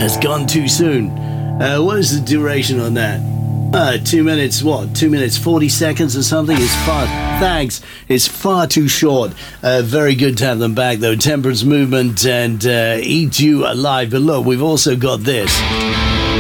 has gone too soon. What is the duration on that? 2 minutes, what? 2 minutes, 40 seconds or something? It's far, thanks. It's far too short. Very good to have them back, though. Temperance Movement and Eat You Alive. But look, we've also got this.